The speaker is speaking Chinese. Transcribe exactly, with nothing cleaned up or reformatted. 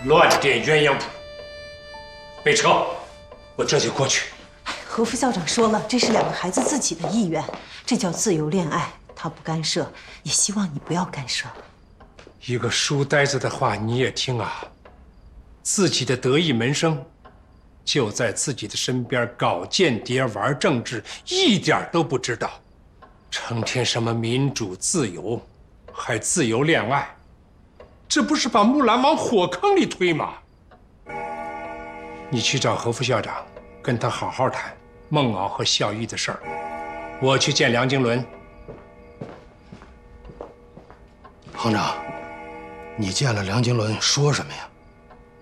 乱点鸳鸯谱。备车，我这就过去。 何副校长说了，这是两个孩子自己的意愿，这叫自由恋爱，他不干涉，也希望你不要干涉。 一个书呆子的话你也听啊？自己的得意门生，就在自己的身边搞间谍、玩政治，一点都不知道。成天什么民主自由，还自由恋爱，这不是把木兰往火坑里推吗？你去找何副校长，跟他好好谈孟敖和孝义的事儿。我去见梁经纶。 行长，你见了梁经纶说什么呀？